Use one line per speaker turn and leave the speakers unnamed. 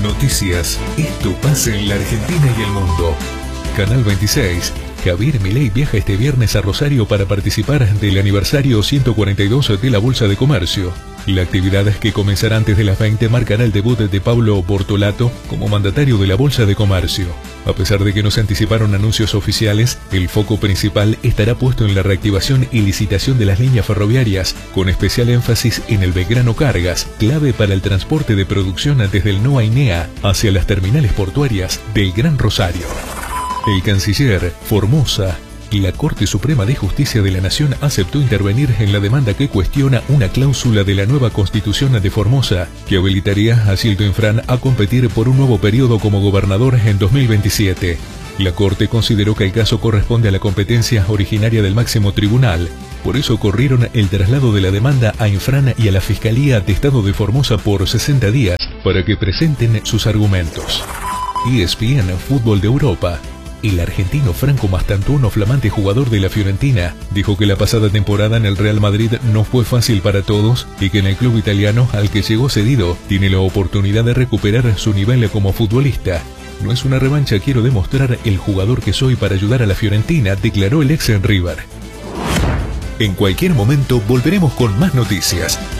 Noticias. Esto pasa en la Argentina y el mundo. Canal 26. Javier Milei viaja este viernes a Rosario para participar del aniversario 142 de la Bolsa de Comercio. La actividad que comenzará antes de las 20 marcará el debut de Pablo Bortolato como mandatario de la Bolsa de Comercio. A pesar de que no se anticiparon anuncios oficiales, el foco principal estará puesto en la reactivación y licitación de las líneas ferroviarias, con especial énfasis en el Belgrano Cargas, clave para el transporte de producción desde el NOA INEA hacia las terminales portuarias del Gran Rosario. El canciller Formosa y la Corte Suprema de Justicia de la Nación aceptó intervenir en la demanda que cuestiona una cláusula de la nueva Constitución de Formosa que habilitaría a Gildo Infran a competir por un nuevo periodo como gobernador en 2027. La Corte consideró que el caso corresponde a la competencia originaria del máximo tribunal. Por eso corrieron el traslado de la demanda a Infran y a la Fiscalía de Estado de Formosa por 60 días para que presenten sus argumentos. ESPN Fútbol de Europa. El argentino Franco Mastantuono, flamante jugador de la Fiorentina, dijo que la pasada temporada en el Real Madrid no fue fácil para todos y que en el club italiano al que llegó cedido tiene la oportunidad de recuperar su nivel como futbolista. No es una revancha, quiero demostrar el jugador que soy para ayudar a la Fiorentina, declaró el ex en River. En cualquier momento volveremos con más noticias.